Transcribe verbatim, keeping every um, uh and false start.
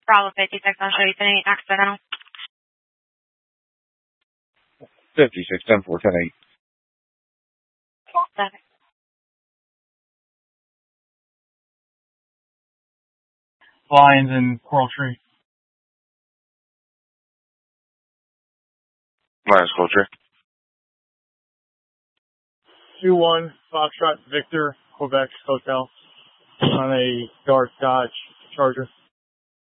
Bravo fifty-six, I'll show you ten eight, accidental. fifty-six, ten four, ten eight. Seven. Lions in Coral Tree. Lions, Coral Tree. two one, Foxtrot Victor, Quebec Hotel, on a dark Dodge Charger.